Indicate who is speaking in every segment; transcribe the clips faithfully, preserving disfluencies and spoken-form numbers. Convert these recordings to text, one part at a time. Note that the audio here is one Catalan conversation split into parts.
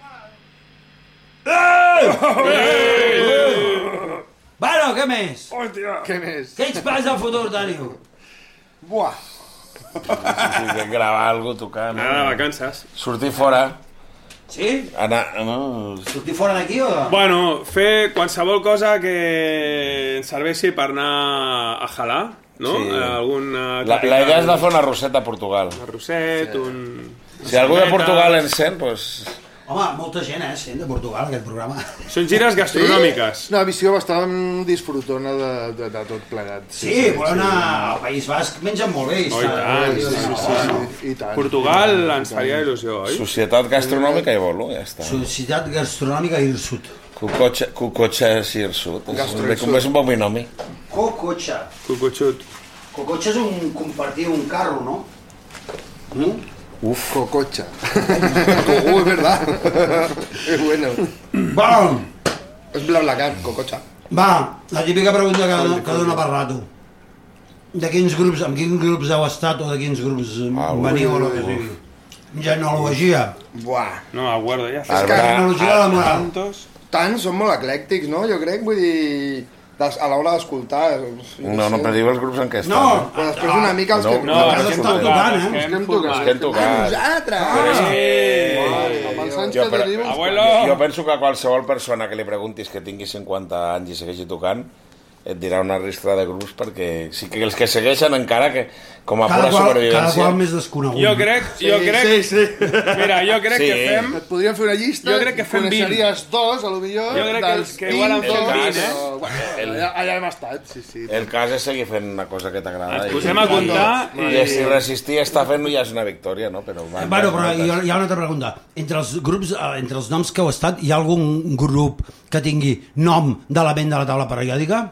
Speaker 1: Bueno, què més?
Speaker 2: Hòstia! Què més?
Speaker 1: Què ens passa al futur, Teniu?
Speaker 2: Buah!
Speaker 3: Sí, sí, que gravar alguna cosa, tocar...
Speaker 4: Anar de vacances.
Speaker 3: Sortir fora.
Speaker 1: Sí?
Speaker 3: Anar... No.
Speaker 1: Sortir fora d'aquí o...?
Speaker 4: Bueno, fer qualsevol cosa que ens serveixi per anar a jalar, no?
Speaker 3: Sí.
Speaker 4: Alguna...
Speaker 3: La, la idea és de fer una rosseta a Portugal.
Speaker 4: Un arrosset, sí. un...
Speaker 3: Si algú de Portugal en sent, doncs...
Speaker 1: Home, molta gent, eh, sent de Portugal, aquest programa.
Speaker 4: Són gires gastronòmiques.
Speaker 2: Sí? Una visió bastant disfrutona de, de, de tot plegat.
Speaker 1: Sí, sí, sí, voleu anar al País Basc, mengen molt bé.
Speaker 4: Oh, i tant, sí, sí, sí, sí.
Speaker 2: I tant.
Speaker 4: Portugal ens faria il·lusió, oi?
Speaker 3: Societat gastronòmica i bolo, ja està.
Speaker 1: Societat gastronòmica Irsut.
Speaker 3: Cucotxa, cucotxa Irsut. Com és un bon binomi.
Speaker 1: Cocotxa.
Speaker 4: Cucutxut.
Speaker 1: Cocotxa és un compartir un carro, no? Mm?
Speaker 2: Uf, cococha. Oh, es verdad. Es bueno.
Speaker 1: Bon!
Speaker 2: Es BlaBlaCar, cococha.
Speaker 1: Va, la típica pregunta que, que dona per rato. De quins grups, amb quins grups heu estat o de quins grups
Speaker 3: ah,
Speaker 1: veniu o el que sigui? Genealogia.
Speaker 2: Buah.
Speaker 4: No, aguardo, ja.
Speaker 2: És que
Speaker 1: genealogia de la moral.
Speaker 4: Tantos...
Speaker 2: Tants són molt eclèctics, no? Jo crec, vull dir... A l'hora d'escoltar...
Speaker 3: No, no, però diu els grups en què estan.
Speaker 2: No, però després una mica els que...
Speaker 4: No, els que hem tocat, els que hem tocat.
Speaker 3: Els que hem tocat.
Speaker 2: Nosaltres!
Speaker 3: Jo, però,
Speaker 4: abuelo!
Speaker 3: Jo penso que qualsevol persona que li preguntis que tingui cinquanta anys i segueixi tocant et dirà una ristra de grups perquè sí que els que segueixen encara que com a
Speaker 1: cada
Speaker 3: pura
Speaker 1: qual,
Speaker 3: supervivència...
Speaker 1: Cada qual més desconegut.
Speaker 4: Jo crec, jo
Speaker 2: Sí,
Speaker 4: crec...
Speaker 2: sí, sí.
Speaker 4: Mira, jo crec
Speaker 3: Sí.
Speaker 4: que fem...
Speaker 2: Et podríem fer una llista,
Speaker 4: Jo crec que fem vint.
Speaker 2: coneixeries dos, a lo millor,
Speaker 4: Jo crec que-
Speaker 2: dels
Speaker 4: que igual en
Speaker 2: vint,
Speaker 4: fem
Speaker 2: dos,
Speaker 4: vint, eh?
Speaker 2: però, bueno,
Speaker 3: El-
Speaker 2: allà, allà hem estat, sí, sí.
Speaker 3: El cas és seguir fent una cosa que t'agrada.
Speaker 4: Ens
Speaker 3: i-
Speaker 4: posem a comptar
Speaker 3: I si resistir està fent-ho ja és una victòria, no? Però,
Speaker 1: Eh, Bueno, però hi ha, hi ha una altra pregunta. Entre els grups, eh, entre els noms que heu estat, hi ha algun grup que tingui nom d'element de la taula periòdica?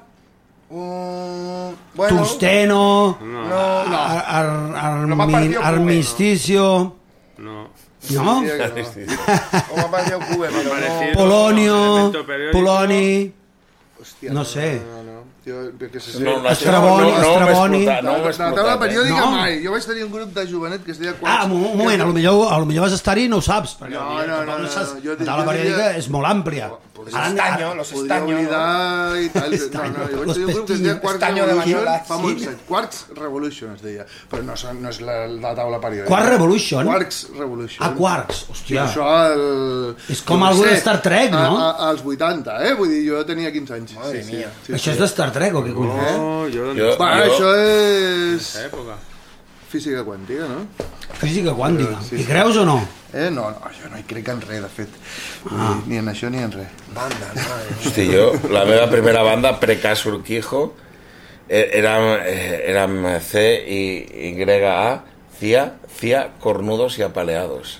Speaker 2: Uh, bueno,
Speaker 1: Tusteno,
Speaker 4: No.
Speaker 2: no, no.
Speaker 1: ar, ar, ar,
Speaker 2: No m'ha
Speaker 1: armi,
Speaker 2: partit
Speaker 1: Armisticio...
Speaker 4: No.
Speaker 1: No?
Speaker 2: Sí, que no. O m'ha parecido Cube, però no.
Speaker 4: Elemento
Speaker 1: Polonio,
Speaker 4: periódico.
Speaker 1: Poloni...
Speaker 2: Hòstia,
Speaker 1: No sé.
Speaker 2: No, no, no. Jo, perquè se
Speaker 3: No, no,
Speaker 1: Estraboni,
Speaker 3: no, no,
Speaker 1: Estraboni.
Speaker 3: No, no,
Speaker 2: la, la taula periòdica
Speaker 1: No.
Speaker 2: mai. Jo vaig tenir un grup de jovenet que es deia...
Speaker 1: Ah, un, un moment, a lo millor, a lo millor vas estar-hi i no ho saps. Perquè
Speaker 2: No,
Speaker 1: potser
Speaker 2: no,
Speaker 1: tampoc
Speaker 2: no, no,
Speaker 1: saps.
Speaker 2: no, jo
Speaker 1: La taula
Speaker 2: jo
Speaker 1: periòdica
Speaker 2: diria-
Speaker 1: és molt àmplia. Ara-
Speaker 5: Estaño,
Speaker 1: ara-
Speaker 5: los
Speaker 2: Podria
Speaker 5: estaños, ¿no?
Speaker 2: oblidar i tal. No, no, jo vaig tenir un grup que es deia Quarks
Speaker 5: Estaño de
Speaker 2: Revolution
Speaker 5: Banyoles,
Speaker 2: fa
Speaker 5: sí.
Speaker 2: molts anys. Quarks Revolution es deia. Però no, són- no és la, la taula periòdica.
Speaker 1: Quarks Revolution?
Speaker 2: Quarks Revolution.
Speaker 1: Ah, Quarks,
Speaker 2: Sí,
Speaker 1: hòstia.
Speaker 2: això el...
Speaker 1: És com
Speaker 2: jo què
Speaker 1: algú de
Speaker 2: sé,
Speaker 1: Star Trek, no?
Speaker 2: A, a, als vuitanta, eh? Vull dir, jo tenia quinze anys.
Speaker 5: Madre
Speaker 2: sí,
Speaker 5: mía.
Speaker 2: Sí,
Speaker 1: Això és de Star Trek o què collons?
Speaker 4: Oh, jo...
Speaker 3: Jo-
Speaker 2: Va, això és...
Speaker 4: Època.
Speaker 2: Física quàntica, no?
Speaker 1: Física quàntica.
Speaker 2: Sí,
Speaker 1: Hi
Speaker 2: sí.
Speaker 1: creus o no?
Speaker 2: Eh, no, no, jo no hi crec en res, de fet.
Speaker 1: Ah.
Speaker 2: Ni, ni en això ni en res.
Speaker 5: Banda, madre mía.
Speaker 3: Hosti, jo, la meva primera banda, Precas Urquijo, érem, érem C i Y A, CIA, CIA, cornudos y apaleados.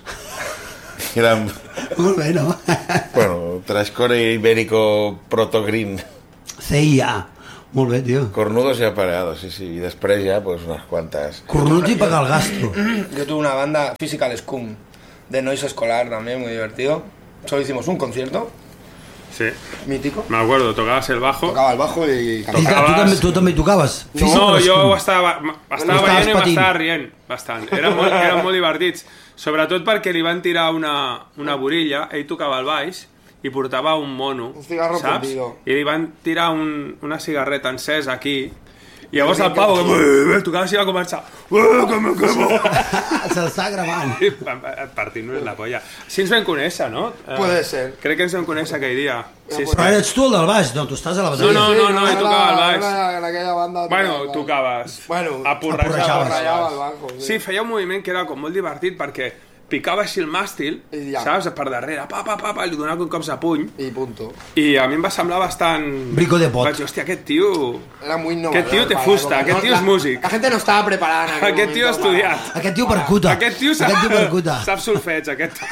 Speaker 3: Érem,
Speaker 1: Molt bé, no?
Speaker 3: bueno, Trascore Ibérico Protogreen.
Speaker 1: C I A. Molt bé, tio.
Speaker 3: Cornudos y apaleados, sí, sí. I després ja, pues, unas cuantas.
Speaker 1: Cornuts i pagar el gasto.
Speaker 5: Yo tuve una banda, Physical Scum, de noise escolar también, muy divertido. Solo hicimos un concierto,
Speaker 4: Sí,
Speaker 5: mítico.
Speaker 4: me acuerdo, tocabas el bajo.
Speaker 5: Tocaba el bajo y
Speaker 1: I
Speaker 5: cantaba.
Speaker 1: tu, també, tu també hi tocaves?
Speaker 4: No,
Speaker 1: Física
Speaker 4: jo
Speaker 1: Scum.
Speaker 4: estava, estava
Speaker 1: Estaves
Speaker 4: veient i
Speaker 1: patint.
Speaker 4: m'estava rient bastant. Eren molt, eren molt divertits. Sobretot perquè li van tirar una, una borilla, ell tocava el baix i portava un mono,
Speaker 5: Un cigarro
Speaker 4: saps?
Speaker 5: prendido.
Speaker 4: I li van tirar un, una cigarreta encesa aquí. I llavors el pavo, que eh, tocava així, va començar eh, que me quemo.
Speaker 1: Se l'està gravant.
Speaker 4: I partint-nos la polla. Així ens vam conèixer, no? Eh,
Speaker 5: Puede ser.
Speaker 4: Crec que ens vam conèixer aquell dia. Sí, sí.
Speaker 1: Però eres tu el del baix? No, tu estàs a la
Speaker 4: No,
Speaker 1: bateria.
Speaker 4: no, no, no, ell tocava el baix.
Speaker 5: Era en aquella banda.
Speaker 4: Bueno,
Speaker 5: tocaba el baix.
Speaker 4: tocaves.
Speaker 5: Bueno,
Speaker 4: apurrejaves.
Speaker 5: rayaba el bajo.
Speaker 4: Sí, feia un moviment que era com molt divertit perquè picava així el màstil,
Speaker 5: I ja.
Speaker 4: saps? Per darrere, pa, pa, pa, pa, i li donava cops de puny.
Speaker 5: Y punto.
Speaker 4: I a mi em va semblar bastant...
Speaker 1: Brico de pot.
Speaker 4: Vaig dir, hòstia, aquest tio...
Speaker 5: Era muy innovador.
Speaker 4: Aquest tio té
Speaker 5: para
Speaker 4: fusta,
Speaker 5: la época.
Speaker 4: aquest tio és
Speaker 5: La-
Speaker 4: músic.
Speaker 5: La gente no estaba preparada en aquel
Speaker 4: Aquest tio ha
Speaker 5: momento para-
Speaker 4: estudiat.
Speaker 1: Aquest tio percuta.
Speaker 4: Aquest tio sap,
Speaker 1: Aquest tio percuta.
Speaker 4: sap solfeig, aquest.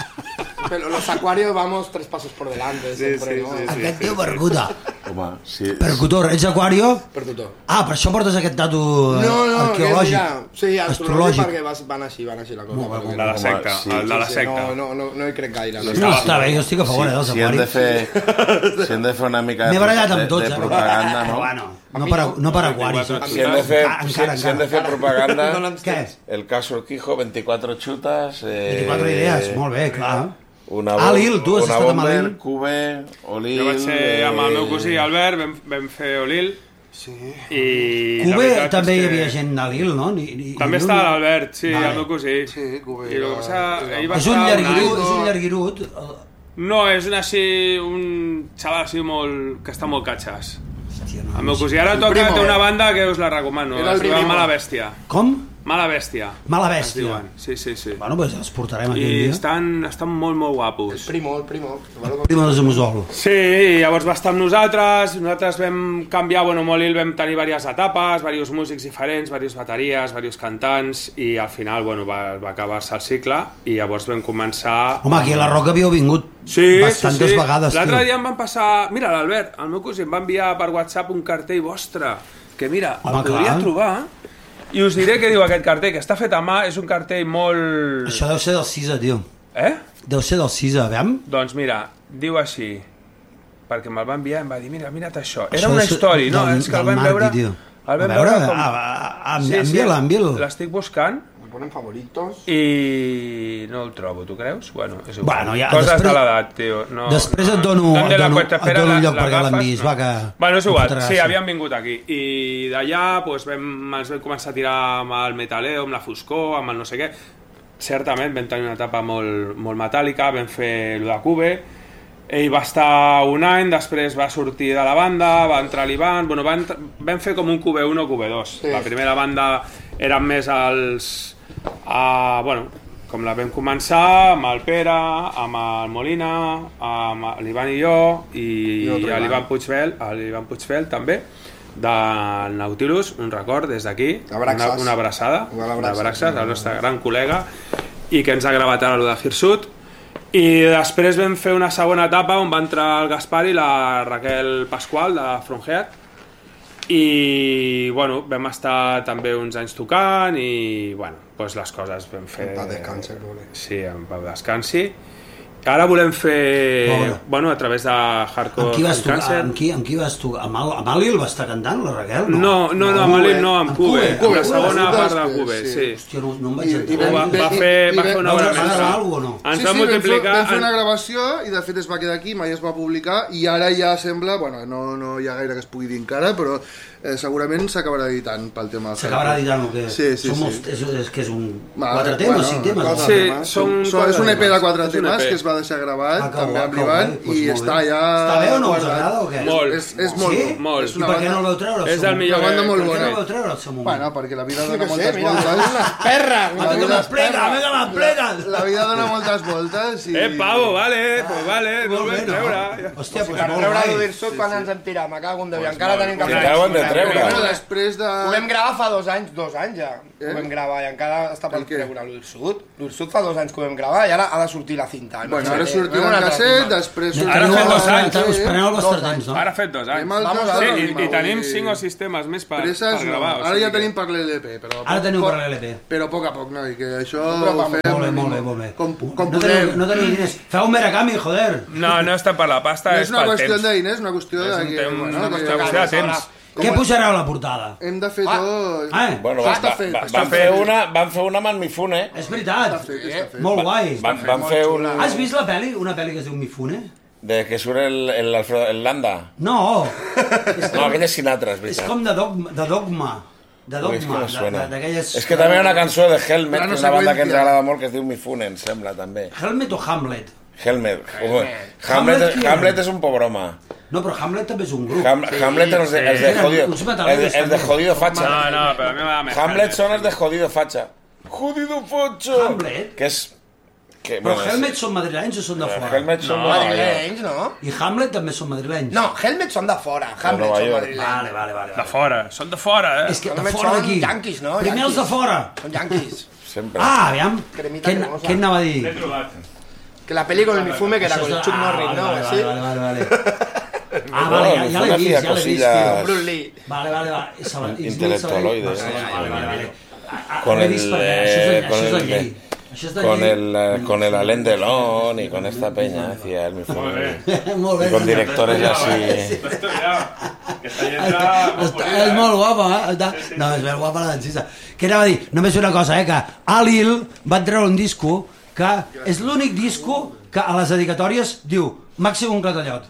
Speaker 5: Pero los acuarios vamos tres pasos por delante.
Speaker 4: Sí,
Speaker 5: siempre,
Speaker 4: sí,
Speaker 5: ¿no?
Speaker 4: sí, sí.
Speaker 1: Aquest tio percuta.
Speaker 3: Home, sí.
Speaker 1: Percutor, ets aquario?
Speaker 5: Percutor.
Speaker 1: Ah, per això portes aquest tatu eh,
Speaker 5: No, no, que
Speaker 1: arqueològic.
Speaker 5: mira, sí, astrològic,
Speaker 1: Astrològic.
Speaker 5: perquè vas, van així, van així la cosa.
Speaker 1: Molt bé,
Speaker 5: perquè-
Speaker 4: De la secta,
Speaker 3: sí,
Speaker 4: el de la
Speaker 5: Sí,
Speaker 4: secta.
Speaker 5: No, no, no, no hi crec gaire. No.
Speaker 1: No, està bé, jo estic a favor, eh, dels
Speaker 3: Si hem de
Speaker 1: aquaris.
Speaker 3: fer, si hem de fer una mica
Speaker 1: M'he
Speaker 3: de,
Speaker 1: barallat amb
Speaker 3: de,
Speaker 1: tots,
Speaker 3: de
Speaker 1: eh?
Speaker 3: propaganda,
Speaker 1: Però
Speaker 3: no?
Speaker 1: bueno, no per, no per aquaris. eh?
Speaker 3: Si hem de fer,
Speaker 1: Ah,
Speaker 3: si,
Speaker 1: encara,
Speaker 3: si hem de
Speaker 1: encara.
Speaker 3: fer propaganda,
Speaker 1: Què?
Speaker 3: el cas Urquijo, veinticuatro chutas... Eh,
Speaker 1: vint-i-quatre idees, molt bé, clar.
Speaker 3: una,
Speaker 1: Ah, Lil, tu has
Speaker 3: una
Speaker 1: estat amb
Speaker 3: bomber,
Speaker 1: Lil?
Speaker 3: Cube, Olil...
Speaker 4: Jo vaig ser amb el meu cosí Albert, vam, vam fer Olil.
Speaker 2: Sí.
Speaker 4: I
Speaker 1: Cube
Speaker 4: la veritat
Speaker 1: també
Speaker 4: és
Speaker 1: hi
Speaker 4: que...
Speaker 1: havia gent de Lil, no? Ni, ni,
Speaker 4: També
Speaker 1: ni
Speaker 4: està
Speaker 1: un-
Speaker 4: l'Albert, sí,
Speaker 1: Vale.
Speaker 4: el meu cosí.
Speaker 2: Sí, Cube.
Speaker 4: I el que passa, ell va
Speaker 1: És un
Speaker 4: estar
Speaker 1: llarguirut,
Speaker 4: any.
Speaker 1: és un llarguirut. eh,
Speaker 4: No, és un així, un xaval així molt... que està molt catxàs.
Speaker 1: Hòstia, no,
Speaker 4: El meu
Speaker 1: no sé.
Speaker 4: cosí ara
Speaker 2: El
Speaker 4: toca,
Speaker 2: primo.
Speaker 4: té una banda que us la recomano,
Speaker 2: Era el
Speaker 4: es diu
Speaker 2: primo.
Speaker 4: Mala Bèstia.
Speaker 1: Com?
Speaker 4: Mala Bèstia.
Speaker 1: Mala
Speaker 4: Es
Speaker 1: bèstia.
Speaker 4: diuen, sí, sí, sí.
Speaker 1: Bueno, doncs els portarem aquell
Speaker 4: I
Speaker 1: dia.
Speaker 4: estan, estan molt, molt guapos.
Speaker 5: Primo, el primo.
Speaker 1: Primo de Musol.
Speaker 4: Sí, i llavors va estar amb nosaltres, nosaltres vam canviar, bueno, molt Lil vam tenir diverses etapes, diversos músics diferents, diverses bateries, diversos cantants, i al final, bueno, va, va acabar-se el cicle, i llavors vam començar...
Speaker 1: Home, aquí a la Roca havíeu vingut
Speaker 4: Sí,
Speaker 1: bastantes
Speaker 4: sí, sí.
Speaker 1: vegades,
Speaker 4: L'altre
Speaker 1: tio.
Speaker 4: dia em van passar... Mira, l'Albert, el meu cosí, em va enviar per WhatsApp un cartell vostre, que mira,
Speaker 1: Home,
Speaker 4: el podria
Speaker 1: clar.
Speaker 4: trobar, i us diré què diu aquest cartell, que està fet a mà, és un cartell molt...
Speaker 1: Això deu ser del Cisa, tio.
Speaker 4: Eh?
Speaker 1: Deu ser del Cisa, veiem?
Speaker 4: Doncs mira, diu així, perquè me'l va enviar i em va dir, mira, mira't això. Era
Speaker 1: Això
Speaker 4: una
Speaker 1: deu ser
Speaker 4: història, no?
Speaker 1: del-
Speaker 4: És que el
Speaker 1: del
Speaker 4: vam
Speaker 1: Martí,
Speaker 4: veure...
Speaker 1: tio.
Speaker 4: El vam
Speaker 1: A veure,
Speaker 4: veure com...
Speaker 1: ah, ah, envi- envia-la, envia-la.
Speaker 4: L'estic buscant
Speaker 2: Me ponen favoritos.
Speaker 4: i no el trobo, tu creus? Bueno, és igual.
Speaker 1: Bueno, ja,
Speaker 4: Coses
Speaker 1: després-
Speaker 4: de l'edat, tio. No,
Speaker 1: després
Speaker 4: no,
Speaker 1: et dono-
Speaker 4: ¿Dónde
Speaker 1: et
Speaker 4: la
Speaker 1: dono-
Speaker 4: cuesta?
Speaker 1: et
Speaker 4: Espera,
Speaker 1: dono un
Speaker 4: la-
Speaker 1: lloc
Speaker 4: les
Speaker 1: perquè
Speaker 4: gafes?
Speaker 1: l'enviïs,
Speaker 4: No.
Speaker 1: va, que
Speaker 4: Bueno, és
Speaker 1: em
Speaker 4: igual,
Speaker 1: fotrà
Speaker 4: sí,
Speaker 1: gràcia.
Speaker 4: havíem vingut aquí. I d'allà doncs, vam, ens vam començar a tirar amb el metaleo, amb la foscor, amb el no sé què. Certament vam tenir una etapa molt, molt metàl·lica, vam fer el de Cube. Ell va estar un any, després va sortir de la banda, va entrar l'Ivan, bueno, van, vam fer com un Cube uno o Cube dos.
Speaker 2: Sí.
Speaker 4: La primera banda eren més els... Uh, bueno, com la vam començar, amb el Pere, amb el Molina, amb l'Ivan i jo, i,
Speaker 2: I otro
Speaker 4: i
Speaker 2: Ivan.
Speaker 4: l'Ivan Puigfeld, l'Ivan Puigfeld també, del Nautilus, un record des d'aquí,
Speaker 2: Abraxas.
Speaker 4: una, una abraçada,
Speaker 2: Igual
Speaker 4: de
Speaker 2: Abraxas.
Speaker 4: Braxas, el nostre gran col·lega, i que ens ha gravat ara el de Hirsut. I després vam fer una segona etapa on va entrar el Gaspar i la Raquel Pasqual de Fronhead, i bueno, vam estar també uns anys tocant i bueno, doncs les coses vam fer...
Speaker 2: En pau descansi, pobre.
Speaker 4: Sí, en pau descansi. Ara volem fer,
Speaker 1: Pobre.
Speaker 4: bueno, a través de Hardcore
Speaker 1: Amb qui vas
Speaker 4: and
Speaker 1: tocar?
Speaker 4: Cancer.
Speaker 1: Amb qui, amb qui vas tocar? Amb, el, amb Alil va estar cantant, la Raquel?
Speaker 4: No, no, no, amb
Speaker 2: Cube.
Speaker 4: el no, amb
Speaker 1: Amb
Speaker 4: Cube,
Speaker 1: Cube,
Speaker 4: amb
Speaker 1: Cube,
Speaker 4: la segona
Speaker 2: Cube,
Speaker 4: part del
Speaker 2: sí.
Speaker 4: Cube, sí.
Speaker 1: Hòstia, no, no em vaig
Speaker 2: I- i
Speaker 1: entrar.
Speaker 2: vam-
Speaker 4: Va, va,
Speaker 2: i-
Speaker 4: fer,
Speaker 2: i-
Speaker 4: va fer una
Speaker 1: va-
Speaker 4: obra
Speaker 1: va gravar
Speaker 4: mestra.
Speaker 1: alguna cosa o no?
Speaker 4: Ens
Speaker 2: sí,
Speaker 4: vam
Speaker 2: sí, vam fer,
Speaker 4: multiplicar...
Speaker 2: vam fer
Speaker 4: en-
Speaker 2: una gravació i de fet es va quedar aquí, mai es va publicar i ara ja sembla, bueno, no, no hi ha gaire que es pugui dir encara, però eh, segurament s'acabarà editant pel tema. del
Speaker 1: S'acabarà
Speaker 2: hardcore.
Speaker 1: editant el que...
Speaker 2: Sí, sí,
Speaker 1: Són
Speaker 2: sí.
Speaker 1: molts, és, és que és un...
Speaker 2: Va,
Speaker 1: quatre
Speaker 2: bueno,
Speaker 1: temes, cinc temes.
Speaker 2: quatre
Speaker 1: no?
Speaker 4: Sí,
Speaker 2: temes.
Speaker 4: són
Speaker 2: Són-
Speaker 4: quatre
Speaker 2: és un E P de
Speaker 4: temes.
Speaker 2: quatre
Speaker 4: És un E
Speaker 2: temes
Speaker 4: P.
Speaker 2: que es va deixar gravat
Speaker 1: Ah, que
Speaker 2: també
Speaker 1: guai,
Speaker 2: amb
Speaker 1: que
Speaker 2: l'Ivan
Speaker 1: guai, doncs
Speaker 2: i
Speaker 1: molt
Speaker 2: està
Speaker 1: bé.
Speaker 2: ja
Speaker 1: Està bé o no us
Speaker 2: guardat.
Speaker 1: agrada o què?
Speaker 4: Molt.
Speaker 2: És, és
Speaker 1: Sí?
Speaker 2: molt,
Speaker 4: Molt.
Speaker 2: és
Speaker 1: I
Speaker 2: una
Speaker 1: per què no el
Speaker 2: banda...
Speaker 1: vau treure? al
Speaker 4: És
Speaker 1: seu
Speaker 4: el
Speaker 1: moment?
Speaker 4: millor
Speaker 2: Una banda
Speaker 4: que-
Speaker 2: molt
Speaker 4: que
Speaker 1: Per què no
Speaker 2: bona.
Speaker 1: el vau treure al seu moment?
Speaker 2: Bueno, perquè la vida
Speaker 5: Jo
Speaker 2: dona
Speaker 5: què sé,
Speaker 2: moltes
Speaker 5: mira,
Speaker 2: voltes.
Speaker 5: unes perres!
Speaker 2: La
Speaker 1: Vinga,
Speaker 2: vida-
Speaker 1: m'explica, vinga, m'explica!
Speaker 2: La vida dona moltes voltes i...
Speaker 4: Eh, pavo, vale, pues vale, no
Speaker 1: Molt
Speaker 4: el
Speaker 1: bé,
Speaker 4: vam
Speaker 1: no?
Speaker 4: treure.
Speaker 1: Hòstia, doncs
Speaker 5: Per
Speaker 1: molt
Speaker 5: treure
Speaker 1: guai.
Speaker 5: l'Ubirsut quan ens hem tirat, me cago en Déu, i encara tenim que
Speaker 3: I
Speaker 5: fer.
Speaker 3: acaben de treure.
Speaker 2: Bueno, després de...
Speaker 5: Ho vam gravar fa dos anys, dos anys ja.
Speaker 2: Eh?
Speaker 5: Ho vam gravar i encara està per
Speaker 2: El què?
Speaker 5: treure l'Ubirsut. L'Ubirsut fa dos anys que ho vam gravar i ara ha de sortir la cinta.
Speaker 2: Bueno, ara
Speaker 5: Imagina't,
Speaker 2: sortirà
Speaker 5: una
Speaker 2: el
Speaker 5: altra
Speaker 2: casset,
Speaker 5: cinta.
Speaker 2: després...
Speaker 1: Ara
Speaker 4: Ara
Speaker 1: fem
Speaker 4: fem
Speaker 1: dos
Speaker 4: dos
Speaker 1: anys,
Speaker 4: anys,
Speaker 1: us preneu el vostre
Speaker 5: Dos
Speaker 1: temps, no?
Speaker 4: Ara ha fet dos anys.
Speaker 2: Anem al
Speaker 5: Vamos
Speaker 2: dos
Speaker 5: a
Speaker 2: de
Speaker 4: Sí,
Speaker 5: ver,
Speaker 4: i,
Speaker 2: ritme,
Speaker 4: i tenim
Speaker 2: vull dir,
Speaker 4: cinc o sis temes més per,
Speaker 2: Presses
Speaker 4: per
Speaker 2: no.
Speaker 4: gravar. o
Speaker 2: Ara
Speaker 4: sigui
Speaker 2: ja
Speaker 4: que-
Speaker 2: tenim per l'L P, però...
Speaker 1: Ara teniu
Speaker 2: poc-
Speaker 1: per l'L P.
Speaker 2: Però a poc a poc, noi, que això
Speaker 5: Però
Speaker 2: ho
Speaker 5: vamos,
Speaker 2: fem...
Speaker 1: Molt bé, molt bé, molt bé.
Speaker 2: Com, com
Speaker 1: no, teniu,
Speaker 2: podem.
Speaker 1: no teniu diners. Feu un Meracami, joder.
Speaker 4: No, no està per la pasta,
Speaker 2: No
Speaker 4: és
Speaker 2: és una
Speaker 4: pel
Speaker 2: qüestió
Speaker 4: temps.
Speaker 2: de diners, és una qüestió
Speaker 4: És
Speaker 2: de
Speaker 4: un
Speaker 2: que...
Speaker 4: temps,
Speaker 2: bueno,
Speaker 4: una
Speaker 2: que-
Speaker 4: qüestió de temps.
Speaker 1: Què posareu a la portada?
Speaker 2: Hem de fer
Speaker 5: Ah.
Speaker 2: tot...
Speaker 1: Eh?
Speaker 3: Bueno,
Speaker 2: Això
Speaker 3: va,
Speaker 2: està
Speaker 3: va,
Speaker 2: fet,
Speaker 3: va,
Speaker 2: està
Speaker 3: van,
Speaker 2: fet.
Speaker 3: fer una, van fer una amb el Mifune.
Speaker 1: És veritat.
Speaker 2: Està fet, està fet.
Speaker 1: Molt guai.
Speaker 3: Van, van fer un...
Speaker 1: Has vist la pel·li? Una pel·li que es diu Mifune?
Speaker 3: De que surt el, el, Alfredo, el Landa.
Speaker 1: No. És
Speaker 3: No,
Speaker 1: com,
Speaker 3: aquell és Sinatra, és
Speaker 1: és
Speaker 3: veritat.
Speaker 1: com de dogma. De dogma. De
Speaker 3: Ui, és que
Speaker 1: dogma.
Speaker 3: no suena.
Speaker 1: de- de- D'aquelles...
Speaker 3: És que també hi ha una cançó de Helmet,
Speaker 2: Plano
Speaker 3: que és una banda que ens
Speaker 2: seqüència.
Speaker 3: agrada molt, que es diu Mifune, em sembla, també.
Speaker 1: Helmet o Hamlet?
Speaker 3: Helmet.
Speaker 5: Helmet.
Speaker 3: Hamlet,
Speaker 1: Hamlet, qui
Speaker 3: Hamlet
Speaker 1: era?
Speaker 3: és un pobroma.
Speaker 1: No, però Hamlet també és un grup.
Speaker 3: Ham, Hamlet és els de, els de
Speaker 1: Eren
Speaker 3: jodido,
Speaker 1: uns
Speaker 3: els,
Speaker 1: metaleros
Speaker 3: els de
Speaker 1: també.
Speaker 3: jodido facha.
Speaker 4: No, no, però a mi m'agrada més.
Speaker 3: Hamlet són els de jodido facha. Jodido facha.
Speaker 1: Hamlet?
Speaker 3: Que és... Que,
Speaker 1: Però
Speaker 3: és-
Speaker 1: Helmet són madrilenys o són de fora?
Speaker 3: Helmet són
Speaker 4: No,
Speaker 3: de Nova York.
Speaker 5: Madrilenys, no?
Speaker 1: I Hamlet també són madrilenys?
Speaker 5: No, Helmet són de fora. Hamlet
Speaker 3: Nova
Speaker 5: són
Speaker 3: York.
Speaker 5: madrilenys.
Speaker 1: Vale, vale, vale.
Speaker 4: De fora, són de fora, eh?
Speaker 1: És que de
Speaker 5: Helmet
Speaker 1: fora
Speaker 5: són
Speaker 1: d'aquí.
Speaker 5: yanquis, no?
Speaker 1: Primer els de
Speaker 5: Yanquis.
Speaker 1: fora.
Speaker 5: Són yanquis.
Speaker 3: Sempre.
Speaker 1: Ah, aviam.
Speaker 5: Cremita
Speaker 1: Què,
Speaker 5: cremosa.
Speaker 1: què anava a dir?
Speaker 4: L'he trobat.
Speaker 5: Que la peli con el Mifume, que era
Speaker 1: Això
Speaker 5: con
Speaker 1: és
Speaker 5: el
Speaker 1: de-
Speaker 5: Chuck Norris, ¿no?
Speaker 1: Vale,
Speaker 5: Así.
Speaker 1: vale, vale, vale, vale. Ah,
Speaker 3: No,
Speaker 1: vale, ja,
Speaker 3: Mifune
Speaker 1: ja l'he
Speaker 3: hacía
Speaker 1: vist, ja l'he vist,
Speaker 3: cosillas.
Speaker 1: tio.
Speaker 5: Bruce Lee.
Speaker 1: Vale, vale, vale. I se la- i
Speaker 3: Intelectualoide,
Speaker 1: Vale,
Speaker 3: eh?
Speaker 1: vale, vale, vale. Ah,
Speaker 3: Con
Speaker 1: l'he
Speaker 3: el,
Speaker 1: vist per allà. Això és de,
Speaker 3: eh, con
Speaker 1: això és de
Speaker 3: el-
Speaker 1: llei. Això és de
Speaker 3: Con
Speaker 1: llei.
Speaker 3: el, eh, con el Alain Delon y con esta peña, decía el Mifune.
Speaker 1: Molt bé.
Speaker 3: Y con directores así.
Speaker 4: Esto ja, aquesta lletra...
Speaker 1: Està, és molt guapa, eh? Està... No, és ben guapa la dancista. Què anava a dir? Només una cosa, eh? Que Alil va treure un disco que és l'únic disco que que a les dedicatòries diu màxim un clatallot.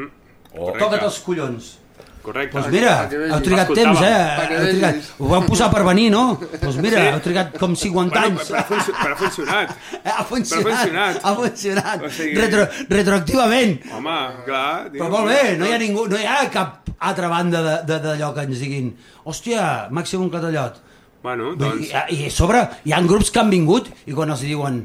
Speaker 3: Oh.
Speaker 1: Toca't els collons.
Speaker 4: Correcte.
Speaker 1: Doncs mira, heu trigat temps, eh? Heu trigat. Ho vau posar per venir, no? Doncs mira, heu trigat com cinquanta
Speaker 4: Bueno,
Speaker 1: anys.
Speaker 4: però, ha funci- però ha funcionat.
Speaker 1: Ha funcionat,
Speaker 4: Però ha funcionat.
Speaker 1: ha funcionat.
Speaker 4: O sigui-
Speaker 1: Retro, retroactivament.
Speaker 4: Home, clar.
Speaker 1: Però molt bé, no hi ha ningú, no hi ha cap altra banda de- de- d'allò que ens diguin hòstia, màxim un clatallot.
Speaker 4: Bueno,
Speaker 1: Vull
Speaker 4: doncs...
Speaker 1: dir, I, I a sobre hi ha grups que han vingut i quan els diuen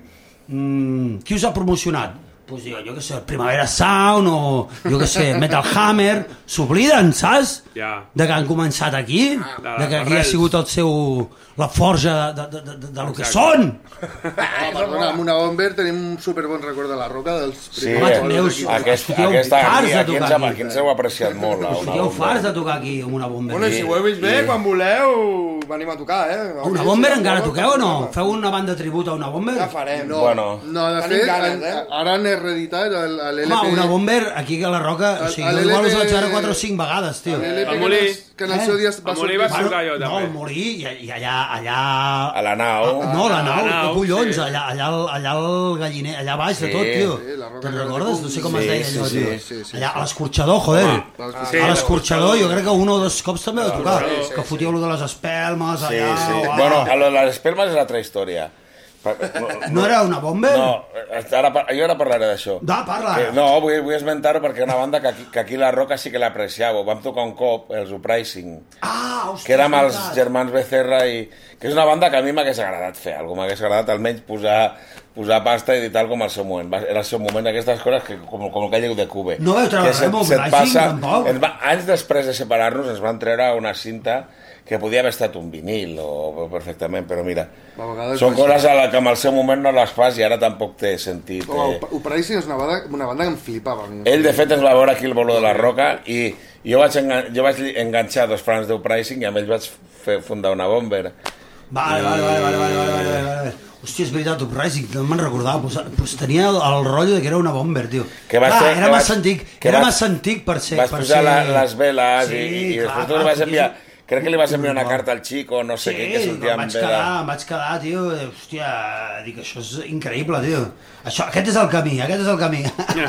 Speaker 1: mmm, qui us ha promocionat? Pues diuen, jo què sé, Primavera Sound o jo què sé, Metal Hammer, s'obliden, saps?
Speaker 4: Ja.
Speaker 1: De que han començat aquí,
Speaker 4: de
Speaker 1: de que aquí ha
Speaker 4: l'arrels.
Speaker 1: sigut el seu, la forja de, de, de, de, de lo que
Speaker 4: Exacte.
Speaker 1: són.
Speaker 2: Ah, perdona, amb una Bomber tenim un superbon record de la Roca dels
Speaker 3: Sí,
Speaker 2: primers
Speaker 1: Home,
Speaker 2: gols
Speaker 1: també us-
Speaker 2: d'aquí.
Speaker 3: Aquest,
Speaker 1: Estigueu
Speaker 3: aquesta,
Speaker 1: farts
Speaker 3: aquí,
Speaker 1: de
Speaker 3: aquí, ens,
Speaker 1: tocar
Speaker 3: hem-
Speaker 1: aquí.
Speaker 3: aquí ens heu apreciat molt. La, una
Speaker 1: Estigueu
Speaker 3: bomba.
Speaker 1: farts de tocar aquí amb una bomber.
Speaker 5: Bueno, i si ho heu vist bé,
Speaker 3: I-
Speaker 5: quan voleu, venim a tocar, eh?
Speaker 1: Una bomber encara toqueu o no? Feu una banda tribut a una bomber?
Speaker 5: Ja farem.
Speaker 2: No,
Speaker 3: Bueno.
Speaker 2: no, de
Speaker 5: Tenim
Speaker 2: fet,
Speaker 5: ganes,
Speaker 2: han-
Speaker 5: eh?
Speaker 2: ara han reeditat el- a l'L P...
Speaker 1: Home, una bomber aquí a la Roca, o
Speaker 2: El-
Speaker 1: sigui,
Speaker 2: el
Speaker 1: igual us
Speaker 2: L P
Speaker 1: vaig veure quatre o cinc vegades, tio.
Speaker 2: L'L P
Speaker 4: El
Speaker 2: que,
Speaker 4: Molí.
Speaker 2: en el- que en el seu dia va
Speaker 4: El Molí
Speaker 2: sortir...
Speaker 4: va trucar jo,
Speaker 1: No,
Speaker 4: també.
Speaker 1: el Molí, i, i allà, allà...
Speaker 3: A la nau.
Speaker 1: No, la nau,
Speaker 4: la nau,
Speaker 1: que collons,
Speaker 4: sí.
Speaker 1: allà, allà, al- allà al galliner, allà baix de
Speaker 3: Sí,
Speaker 1: tot, tio.
Speaker 2: sí, la Roca
Speaker 1: Te'n
Speaker 2: de
Speaker 1: recordes?
Speaker 2: Cacum.
Speaker 1: No sé com
Speaker 3: Sí,
Speaker 1: es deia
Speaker 3: sí,
Speaker 1: allò,
Speaker 3: sí,
Speaker 1: tio.
Speaker 2: sí, sí,
Speaker 1: Allà,
Speaker 2: sí.
Speaker 1: a l'escorxador, joder.
Speaker 2: Ah,
Speaker 4: Sí,
Speaker 1: A l'escorxador, jo crec que un o dos cops també va tocar,
Speaker 2: sí, sí,
Speaker 1: que fotíeu lo de les espelmes,
Speaker 3: Sí,
Speaker 1: allà...
Speaker 3: sí.
Speaker 1: uau.
Speaker 3: Bueno, a lo de les espelmes és altra història. Pa-
Speaker 1: No era una bomber?
Speaker 3: No, ara, par- jo ara parlaré d'això.
Speaker 1: Da, parla.
Speaker 3: Que, no, vull, vull esmentar-ho perquè una banda que aquí, que aquí la Roca sí que l'apreciava. Vam tocar un cop, els Uprising,
Speaker 1: Ah, hòstia,
Speaker 3: que érem els
Speaker 1: veritat.
Speaker 3: germans Becerra i... que és una banda que a mi m'hagués agradat fer, algú m'hagués agradat almenys posar, posar pasta i tal com al seu moment. Va, era el seu moment, aquestes coses que, com, com el que diu de Cube.
Speaker 1: No vau treure
Speaker 3: Que se't-
Speaker 1: amb
Speaker 3: se't
Speaker 1: Uprising,
Speaker 3: passa-
Speaker 1: tampoc?
Speaker 3: ens va, anys després de separar-nos ens van treure una cinta que podia haver estat un vinil o perfectament, però mira,
Speaker 2: A vegades
Speaker 3: són
Speaker 2: passa.
Speaker 3: coses a la que en el seu moment no les fas i ara tampoc té sentit.
Speaker 2: Oh,
Speaker 3: Eh.
Speaker 2: Uprising és una banda, una banda que em flipava. A mi.
Speaker 3: Ell, de fet, ens va veure aquí el bolo de la Roca i jo vaig, engan jo vaig enganxar dos francs d'Uprising i amb ells vaig fer fundar una bomber.
Speaker 1: Vale, vale, vale, vale, vale, vale, vale, vale. Hòstia, és veritat, Uprising, no me'n recordava, pues, pues tenia el, el rotllo de que era una bomber, tio.
Speaker 3: Que vas
Speaker 1: Clar,
Speaker 3: fer-
Speaker 1: era
Speaker 3: que
Speaker 1: massa
Speaker 3: vas-
Speaker 1: antic,
Speaker 3: que
Speaker 1: era
Speaker 3: vas-
Speaker 1: massa antic per ser...
Speaker 3: Vas
Speaker 1: per
Speaker 3: posar
Speaker 1: ser...
Speaker 3: la, les veles
Speaker 1: Sí,
Speaker 3: i, i
Speaker 1: clar,
Speaker 3: després tu
Speaker 1: clar,
Speaker 3: li vas
Speaker 1: perquè
Speaker 3: enviar...
Speaker 1: és-
Speaker 3: Crec que li vas enviar una carta al xico, no sé
Speaker 1: Sí,
Speaker 3: què, que sortia
Speaker 1: em
Speaker 3: amb
Speaker 1: vaig
Speaker 3: vela.
Speaker 1: quedar, em vaig quedar, tio, hòstia, dic, això és increïble, tio. Això, aquest és el camí, aquest és el camí.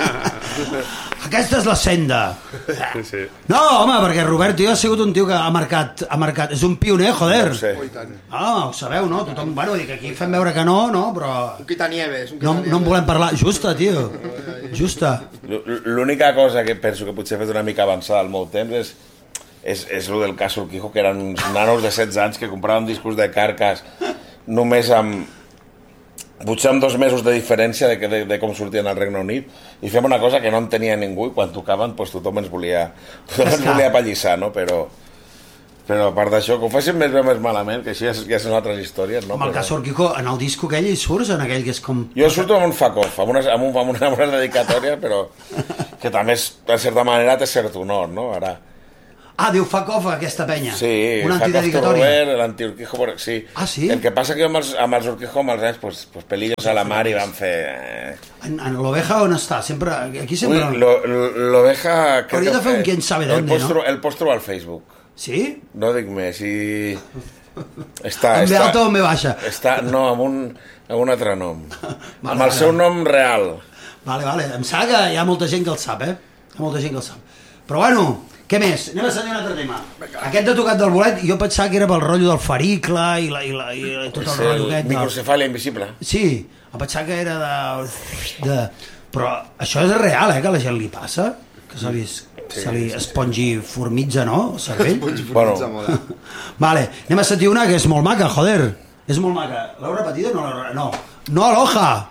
Speaker 1: Aquesta és la senda.
Speaker 4: Sí, sí.
Speaker 1: No, home, perquè Robert, tio, ha sigut un tio que ha marcat, ha marcat, és un pioner, joder.
Speaker 3: No ho sé.
Speaker 2: Oh, i tant.
Speaker 1: Ah, ho sabeu, no? Tothom, bueno, dic, aquí fem veure que no, no, però...
Speaker 5: Un quitanieves, un
Speaker 1: No,
Speaker 5: quitanieves.
Speaker 1: no en volem parlar. Justa, tio. Justa.
Speaker 3: L- L'única cosa que penso que potser he fet una mica avançada al meu temps és, és, és el del cas Urquijo, que eren uns nanos de setze anys que compraven discos de Carcass només amb... potser amb dos mesos de diferència de, que- de, de com sortien al Regne Unit i fem una cosa que no entenia ningú i quan tocaven pues, tothom ens volia tothom ens
Speaker 1: Esclar.
Speaker 3: volia apallissar, no? Però, però a part d'això, que ho facin més bé o més malament, que així ja, ja són altres històries, no?
Speaker 1: Amb el
Speaker 3: Però-
Speaker 1: cas Urquijo, en el disco aquell hi surts, en aquell que és com...
Speaker 3: jo surto amb un fuck-off, amb, unes, amb, un, amb, una, amb una dedicatòria, però que també, és, de certa manera, té cert honor, no? Ara,
Speaker 1: Ah, diu fuck off a aquesta penya.
Speaker 3: sí,
Speaker 1: Una
Speaker 3: fuck off to
Speaker 1: antidedicatòria.
Speaker 3: Robert, l'anti-Urquijo, por- sí.
Speaker 1: Ah, sí?
Speaker 3: El que passa que amb els, amb els Urquijo, amb els anys, pues, pues pelillos a la mar i van fer... Eh...
Speaker 1: En, en l'oveja on està? Sempre, aquí sempre...
Speaker 3: Uy, lo- lo- l'oveja... crec
Speaker 1: Hauria
Speaker 3: que
Speaker 1: de fer un
Speaker 3: fe-
Speaker 1: quién sabe
Speaker 3: el
Speaker 1: dónde,
Speaker 3: pots
Speaker 1: no?
Speaker 3: tro- El pots trobar al Facebook.
Speaker 1: Sí?
Speaker 3: No dic més, i... Està,
Speaker 1: En ve
Speaker 3: està,
Speaker 1: alta o en ve baixa?
Speaker 3: està, no, amb un, amb un altre nom.
Speaker 1: Vale,
Speaker 3: amb el
Speaker 1: vale,
Speaker 3: seu
Speaker 1: vale.
Speaker 3: nom real.
Speaker 1: Vale, vale. Em sembla que hi ha molta gent que el sap, eh? Hi ha molta gent que el sap. Però bueno, què més? Anem a sentir un altre tema. Aquest de tocat del bolet, jo pensava que era pel rotllo del fericle i, la, i, la, i tot el
Speaker 3: És
Speaker 1: rotllo
Speaker 3: el
Speaker 1: aquest. de-
Speaker 3: microcefàlia invisible.
Speaker 1: Sí, em pensava que era de, de... Però això és real, eh, que a la gent li passa? Que se li, sí, se li espongi formitza, no? El cervell?
Speaker 3: Bueno.
Speaker 1: Vale, anem a sentir una que és molt maca, joder. És molt maca. L'heu repetida o no l'heu repetida? No. No, Aloha!